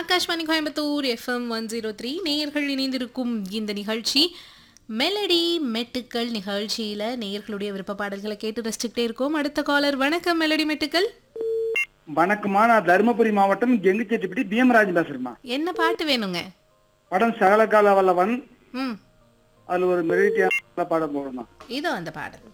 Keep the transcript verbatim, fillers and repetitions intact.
Akashvani Coimbatore FM one zero three நேயர்கள் இணைந்திருக்கும் இந்த நிகழ்ச்சி மெலடி மெட்டுக்கள். நிகழ்ச்சியில நேயர்களுடைய விருப்ப பாடல்களை கேட்டு ரசிச்சுக்கிட்டே இருக்கோம். அடுத்த காலர். வணக்கம் மெலடி மெட்டுக்கள். வணக்கம்மா, நான் தருமபுரி மாவட்டம் கெங்குச்செட்டிப்பட்டி பீமராஜ் பேசுறேம்மா. என்ன பாட்டு வேணுங்க? படம் சகலகால வல்லவன். ம் அதுல ஒரு மெலடியான பாடம் போடணும். இதோ அந்த பாடல்.